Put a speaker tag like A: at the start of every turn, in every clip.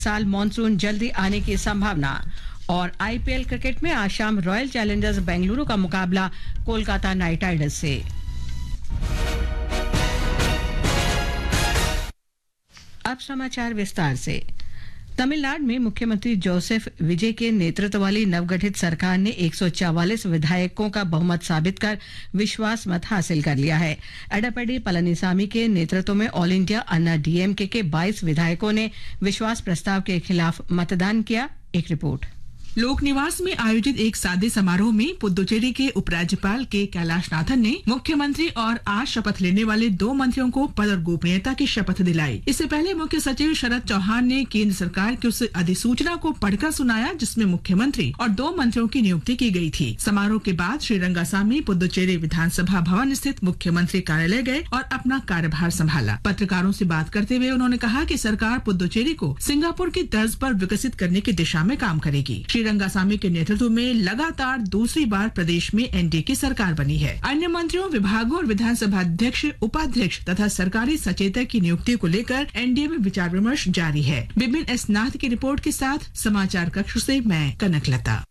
A: साल मॉनसून जल्दी आने की संभावना। और आईपीएल क्रिकेट में आज शाम रॉयल चैलेंजर्स बेंगलुरु का मुकाबला कोलकाता नाइट राइडर्स से। अब समाचार विस्तार से। तमिलनाडु में मुख्यमंत्री जोसेफ विजय के नेतृत्व वाली नवगठित सरकार ने 144 विधायकों का बहुमत साबित कर विश्वास मत हासिल कर लिया है। एडप्पाडी पलनीसामी के नेतृत्व में ऑल इंडिया अन्ना डीएमके के 22 विधायकों ने विश्वास प्रस्ताव के खिलाफ मतदान किया। एक रिपोर्ट।
B: लोक निवास में आयोजित एक सादे समारोह में पुदुचेरी के उपराज्यपाल के कैलाशनाथन ने मुख्यमंत्री और आज शपथ लेने वाले 2 मंत्रियों को पद और गोपनीयता की शपथ दिलाई। इससे पहले मुख्य सचिव शरद चौहान ने केंद्र सरकार की उस अधिसूचना को पढ़कर सुनाया जिसमें मुख्यमंत्री और 2 मंत्रियों की नियुक्ति की गई थी। समारोह के बाद श्री रंगासामी पुदुचेरी विधानसभा भवन स्थित मुख्यमंत्री कार्यालय गए और अपना कार्यभार संभाला। पत्रकारों से बात करते हुए उन्होंने कहा कि सरकार पुदुचेरी को सिंगापुर की तर्ज पर विकसित करने की दिशा में काम करेगी। रंगासामी के नेतृत्व में लगातार दूसरी बार प्रदेश में एनडीए की सरकार बनी है। अन्य मंत्रियों, विभागों और विधानसभा अध्यक्ष, उपाध्यक्ष तथा सरकारी सचेतक की नियुक्ति को लेकर एनडीए में विचार विमर्श जारी है। विपिन एस नाथ की रिपोर्ट के साथ समाचार कक्ष से मैं Kanaklata.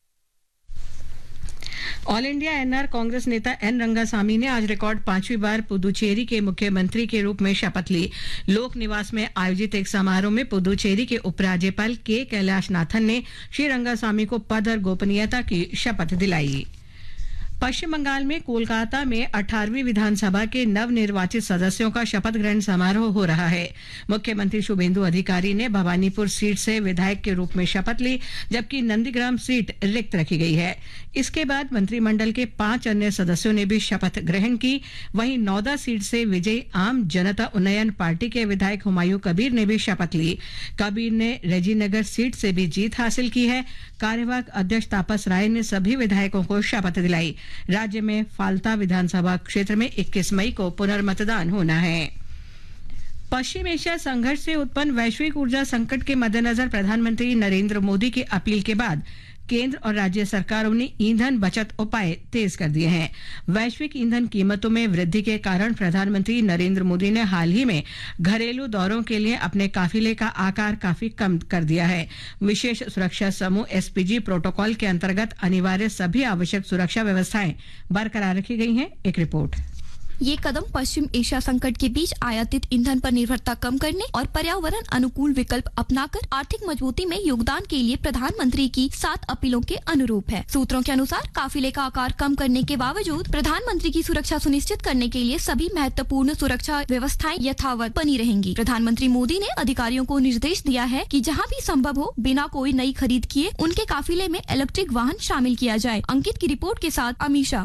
A: All India NR Congress नेता एन रंगासामी ने आज रिकॉर्ड 5वीं बार पुदुचेरी के मुख्यमंत्री के रूप में शपथ ली। लोक निवास में आयोजित एक समारोह में पुदुचेरी के उपराज्यपाल के कैलाशनाथन ने श्री रंगासामी को पद और गोपनीयता की शपथ दिलाई। पश्चिम बंगाल में कोलकाता में 18वीं विधानसभा के नवनिर्वाचित सदस्यों का शपथ ग्रहण समारोह हो रहा है। मुख्यमंत्री शुभेंदु अधिकारी ने भवानीपुर सीट से विधायक के रूप में शपथ ली, जबकि नंदीग्राम सीट रिक्त रखी गई है। इसके बाद मंत्रिमंडल के 5 अन्य सदस्यों ने भी शपथ ग्रहण की। वहीं नौदा सीट से विजयी आम जनता उन्नयन पार्टी के विधायक हुमायूं कबीर ने भी शपथ ली। कबीर ने रेजीनगर सीट से भी जीत हासिल की है। कार्यवाहक अध्यक्ष तापस राय ने सभी विधायकों को शपथ दिलाई। राज्य में फाल्ता विधानसभा क्षेत्र में 21 मई को पुनर्मतदान होना है। पश्चिम एशिया संघर्ष से उत्पन्न वैश्विक ऊर्जा संकट के मद्देनजर प्रधानमंत्री नरेंद्र मोदी की अपील के बाद केंद्र और राज्य सरकारों ने ईंधन बचत उपाय तेज कर दिए हैं। वैश्विक ईंधन कीमतों में वृद्धि के कारण प्रधानमंत्री नरेंद्र मोदी ने हाल ही में घरेलू दौरों के लिए अपने काफिले का आकार काफी कम कर दिया है। विशेष सुरक्षा समूह एसपीजी प्रोटोकॉल के अंतर्गत अनिवार्य सभी आवश्यक सुरक्षा व्यवस्थाएं बरकरार रखी गई हैं। एक रिपोर्ट।
C: ये कदम पश्चिम एशिया संकट के बीच आयातित ईंधन पर निर्भरता कम करने और पर्यावरण अनुकूल विकल्प अपनाकर आर्थिक मजबूती में योगदान के लिए प्रधानमंत्री की 7 अपीलों के अनुरूप है। सूत्रों के अनुसार काफिले का आकार कम करने के बावजूद प्रधानमंत्री की सुरक्षा सुनिश्चित करने के लिए सभी महत्वपूर्ण सुरक्षा व्यवस्थाएं यथावत बनी रहेंगी। प्रधानमंत्री मोदी ने अधिकारियों को निर्देश दिया है कि जहाँ भी संभव हो बिना कोई नई खरीद किए उनके काफिले में इलेक्ट्रिक वाहन शामिल किया जाए। अंकित की रिपोर्ट के साथ अमीषा।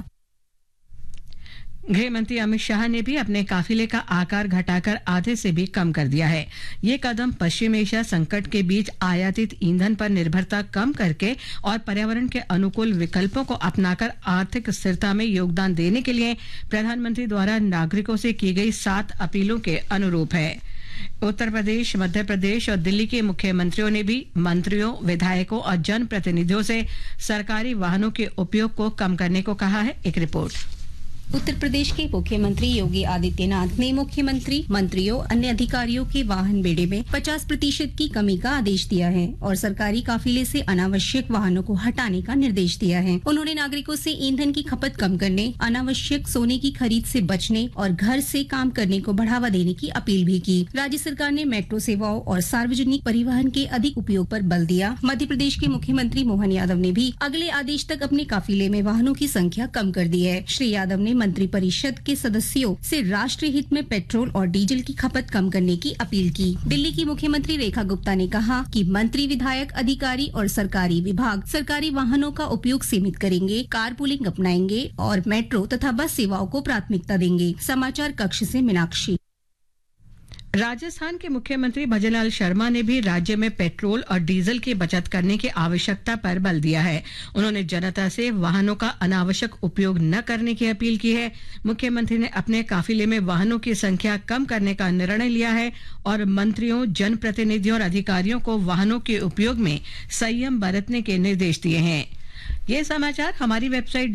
A: गृह मंत्री अमित शाह ने भी अपने काफिले का आकार घटाकर आधे से भी कम कर दिया है। ये कदम पश्चिम एशिया संकट के बीच आयातित ईंधन पर निर्भरता कम करके और पर्यावरण के अनुकूल विकल्पों को अपनाकर आर्थिक स्थिरता में योगदान देने के लिए प्रधानमंत्री द्वारा नागरिकों से की गई 7 अपीलों के अनुरूप है। उत्तर प्रदेश, मध्य प्रदेश और दिल्ली के मुख्यमंत्रियों ने भी मंत्रियों, विधायकों और जनप्रतिनिधियों से सरकारी वाहनों के उपयोग को कम करने को कहा है। एक रिपोर्ट।
D: उत्तर प्रदेश के मुख्यमंत्री योगी आदित्यनाथ ने मुख्यमंत्री, मंत्रियों, अन्य अधिकारियों के वाहन बेड़े में 50% की कमी का आदेश दिया है और सरकारी काफिले से अनावश्यक वाहनों को हटाने का निर्देश दिया है। उन्होंने नागरिकों से ईंधन की खपत कम करने, अनावश्यक सोने की खरीद से बचने और घर से काम करने को बढ़ावा देने की अपील भी की। राज्य सरकार ने मेट्रो सेवाओं और सार्वजनिक परिवहन के अधिक उपयोग पर बल दिया। मध्य प्रदेश के मुख्यमंत्री मोहन यादव ने भी अगले आदेश तक अपने काफिले में वाहनों की संख्या कम कर दी है। श्री यादव ने मंत्रिपरिषद के सदस्यों से राष्ट्रीय हित में पेट्रोल और डीजल की खपत कम करने की अपील की। दिल्ली की मुख्यमंत्री रेखा गुप्ता ने कहा कि मंत्री, विधायक, अधिकारी और सरकारी विभाग सरकारी वाहनों का उपयोग सीमित करेंगे, कारपूलिंग अपनाएंगे और मेट्रो तथा बस सेवाओं को प्राथमिकता देंगे। समाचार कक्ष से मीनाक्षी।
A: राजस्थान के मुख्यमंत्री भजनलाल शर्मा ने भी राज्य में पेट्रोल और डीजल की बचत करने की आवश्यकता पर बल दिया है। उन्होंने जनता से वाहनों का अनावश्यक उपयोग न करने की अपील की है। मुख्यमंत्री ने अपने काफिले में वाहनों की संख्या कम करने का निर्णय लिया है और मंत्रियों, जनप्रतिनिधियों और अधिकारियों को वाहनों के उपयोग में संयम बरतने के निर्देश दिए हैं। ये समाचार हमारी वेबसाइट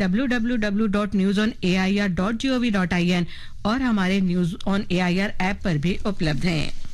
A: www.newsonair.gov.in और हमारे न्यूज ऑन एआईआर ऐप पर भी उपलब्ध हैं।